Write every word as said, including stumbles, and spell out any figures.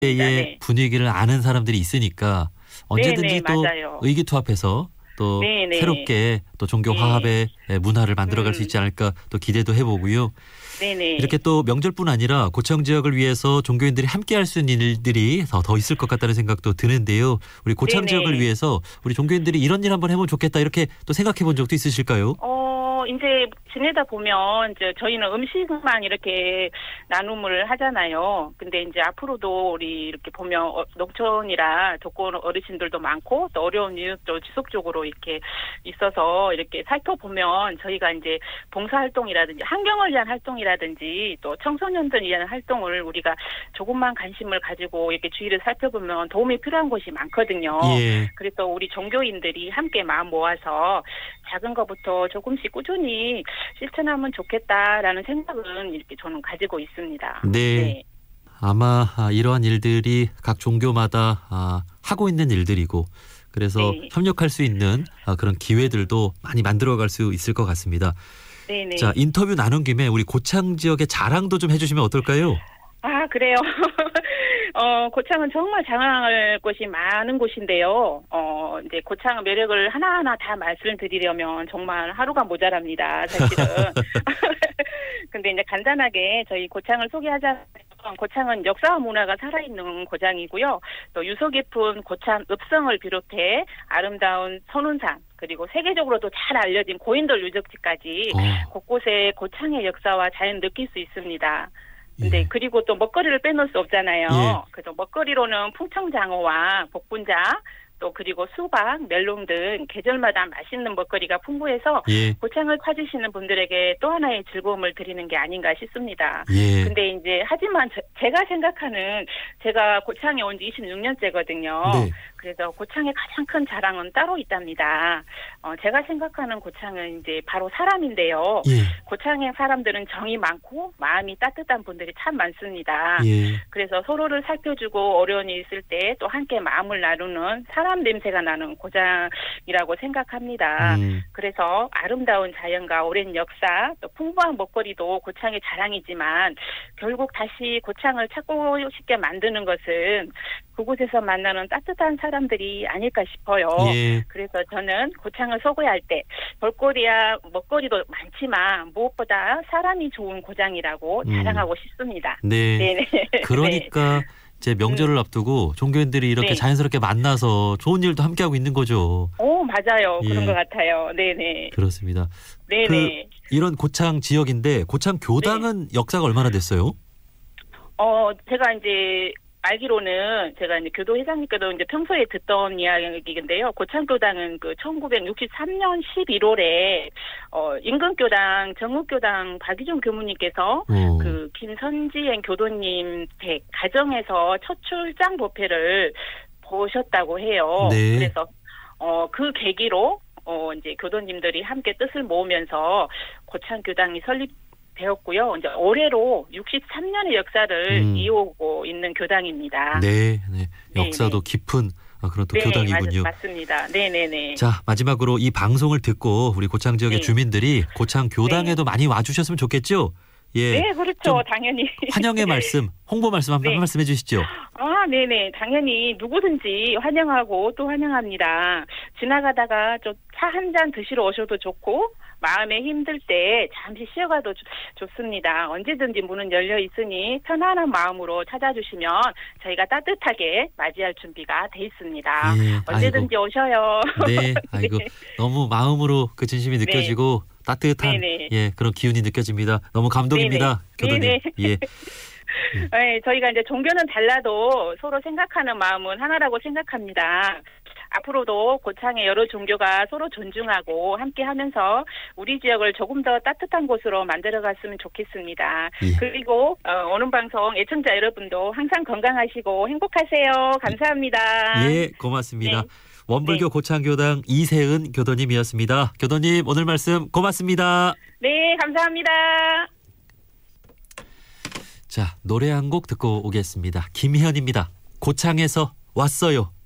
때의 네. 분위기를 아는 사람들이 있으니까 언제든지 네네, 또 맞아요. 의기투합해서 또 네네. 새롭게 또 종교 예. 화합의 문화를 만들어갈 수 음. 있지 않을까 또 기대도 해보고요. 네네. 이렇게 또 명절뿐 아니라 고창 지역을 위해서 종교인들이 함께할 수 있는 일들이 더, 더 있을 것 같다는 생각도 드는데요. 우리 고창 네네. 지역을 위해서 우리 종교인들이 이런 일 한번 해보면 좋겠다 이렇게 또 생각해 본 적도 있으실까요? 어, 이제 지내다 보면 이제 저희는 음식만 이렇게 나눔을 하잖아요. 근데 이제 앞으로도 우리 이렇게 보면 어, 농촌이라 독거 어르신들도 많고 또 어려운 이웃도 지속적으로 이렇게 있어서 이렇게 살펴보면 저희가 이제 봉사활동이라든지 환경을 위한 활동이라든지 또 청소년들 위한 활동을 우리가 조금만 관심을 가지고 이렇게 주위를 살펴보면 도움이 필요한 곳이 많거든요. 예. 그래서 우리 종교인들이 함께 마음 모아서 작은 것부터 조금씩 꾸준히 실천하면 좋겠다라는 생각은 이렇게 저는 가지고 있습니다. 네. 네. 아마 이러한 일들이 각 종교마다 하고 있는 일들이고 그래서 네. 협력할 수 있는 그런 기회들도 많이 만들어갈 수 있을 것 같습니다. 네네. 자, 인터뷰 나눈 김에 우리 고창 지역의 자랑도 좀 해주시면 어떨까요? 아, 그래요. 어, 고창은 정말 자랑할 곳이 많은 곳인데요. 어, 이제 고창의 매력을 하나하나 다 말씀드리려면 정말 하루가 모자랍니다, 사실은. 근데 이제 간단하게 저희 고창을 소개하자면 고창은 역사와 문화가 살아있는 고장이고요. 또 유서 깊은 고창 읍성을 비롯해 아름다운 선운산 그리고 세계적으로도 잘 알려진 고인돌 유적지까지 어. 곳곳에 고창의 역사와 자연 느낄 수 있습니다. 근데 예. 그리고 또 먹거리를 빼놓을 수 없잖아요. 예. 그래서 먹거리로는 풍청장어와 복분자 또 그리고 수박, 멜론 등 계절마다 맛있는 먹거리가 풍부해서 예. 고창을 찾으시는 분들에게 또 하나의 즐거움을 드리는 게 아닌가 싶습니다. 예. 근데 이제 하지만 저, 제가 생각하는 제가 고창에 온 지 이십육 년째거든요. 네. 그래서 고창의 가장 큰 자랑은 따로 있답니다. 어, 제가 생각하는 고창은 이제 바로 사람인데요. 예. 고창의 사람들은 정이 많고 마음이 따뜻한 분들이 참 많습니다. 예. 그래서 서로를 살펴주고 어려움이 있을 때 또 함께 마음을 나누는 사람 냄새가 나는 고장이라고 생각합니다. 음. 그래서 아름다운 자연과 오랜 역사 또 풍부한 먹거리도 고창의 자랑이지만 결국 다시 고창을 찾고 싶게 만드는 것은 그곳에서 만나는 따뜻한 사람들이 아닐까 싶어요. 예. 그래서 저는 고창을 소개할 때 볼거리야 먹거리도 많지만 무엇보다 사람이 좋은 고장이라고 음. 자랑하고 싶습니다. 네. 네네. 그러니까 이제 명절을 음. 앞두고 종교인들이 이렇게 네. 자연스럽게 만나서 좋은 일도 함께하고 있는 거죠. 오, 맞아요. 예. 그런 것 같아요. 네네. 그렇습니다. 네네. 그 이런 고창 지역인데 고창 교당은 역사가 얼마나 됐어요? 어, 제가 이제 알기로는 제가 이제 교도 회장님께도 이제 평소에 듣던 이야기인데요. 고창교당은 그 천구백육십삼 년 십일월에 어, 임금교당, 정읍교당 박희종 교무님께서 어. 그 김선지행 교도님 댁 가정에서 첫 출장 법회를 보셨다고 해요. 네. 그래서 어, 그 계기로 어, 이제 교도님들이 함께 뜻을 모으면서 고창교당이 설립 되었고요. 이제 올해로 육십삼 년의 역사를 음. 이어오고 있는 교당입니다. 네, 네. 네, 역사도 네. 깊은 그런 또 네, 교당이군요. 맞, 맞습니다. 네, 네, 네. 자, 마지막으로 이 방송을 듣고 우리 고창 지역의 네. 주민들이 고창 교당에도 많이 와주셨으면 좋겠죠? 예. 네, 그렇죠. 좀 당연히. 환영의 말씀, 홍보 말씀 한 네. 말씀 해주시죠. 아, 네네. 당연히 누구든지 환영하고 또 환영합니다. 지나가다가 좀 차 한 잔 드시러 오셔도 좋고 마음에 힘들 때 잠시 쉬어가도 좋, 좋습니다. 언제든지 문은 열려 있으니 편안한 마음으로 찾아주시면 저희가 따뜻하게 맞이할 준비가 돼 있습니다. 예, 언제든지 아이고. 오셔요. 네, 아이고 네. 너무 마음으로 그 진심이 느껴지고 따뜻한 네네. 예 그런 기운이 느껴집니다. 너무 감동입니다, 네네. 교도님. 네네. 예. 네, 저희가 이제 종교는 달라도 서로 생각하는 마음은 하나라고 생각합니다. 앞으로도 고창의 여러 종교가 서로 존중하고 함께하면서 우리 지역을 조금 더 따뜻한 곳으로 만들어갔으면 좋겠습니다. 예. 그리고 어, 오는 방송 애청자 여러분도 항상 건강하시고 행복하세요. 감사합니다. 예, 고맙습니다. 네. 원불교 네. 고창교당 이세은 교도님이었습니다. 교도님 오늘 말씀 고맙습니다. 네, 감사합니다. 자, 노래 한 곡 듣고 오겠습니다. 김희연입니다. 고창에서 왔어요.